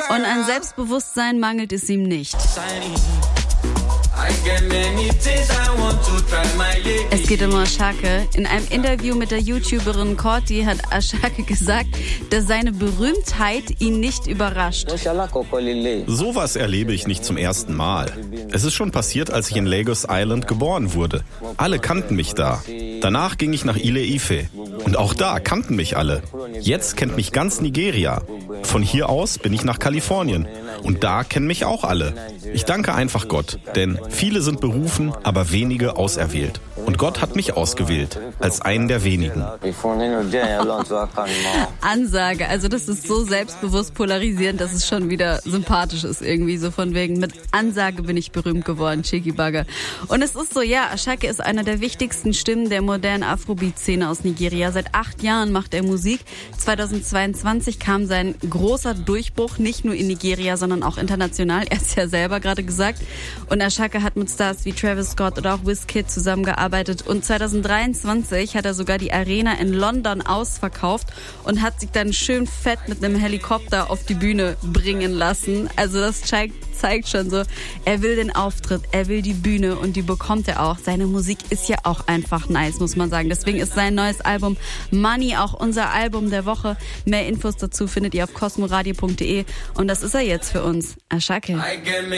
Und an Selbstbewusstsein mangelt es ihm nicht. Es geht um Ashake. In einem Interview mit der YouTuberin Corti hat Ashake gesagt, dass seine Berühmtheit ihn nicht überrascht. Sowas erlebe ich nicht zum ersten Mal. Es ist schon passiert, als ich in Lagos Island geboren wurde. Alle kannten mich da. Danach ging ich nach Ile-Ife. Und auch da kannten mich alle. Jetzt kennt mich ganz Nigeria. Von hier aus bin ich nach Kalifornien. Und da kennen mich auch alle. Ich danke einfach Gott, denn viele sind berufen, aber wenige auserwählt. Und Gott hat mich ausgewählt, als einen der wenigen. Ansage, also das ist so selbstbewusst polarisierend, dass es schon wieder sympathisch ist irgendwie. So von wegen, mit Ansage bin ich berühmt geworden, Chiki Bagger. Und es ist so, ja, Ashake ist einer der wichtigsten Stimmen der modernen Afrobeat-Szene aus Nigeria. Seit 8 Jahren macht er Musik. 2022 kam sein großer Durchbruch, nicht nur in Nigeria, sondern auch international. Er hat es ja selber gerade gesagt. Und Ashake hat mit Stars wie Travis Scott oder auch Wizkid zusammengearbeitet. Und 2023 hat er sogar die Arena in London ausverkauft und hat sich dann schön fett mit einem Helikopter auf die Bühne bringen lassen. Also das zeigt schon so, er will den Auftritt, er will die Bühne und die bekommt er auch. Seine Musik ist ja auch einfach nice, muss man sagen. Deswegen ist sein neues Album Money auch unser Album der Woche. Mehr Infos dazu findet ihr auf cosmoradio.de und das ist er jetzt für uns, Ashake.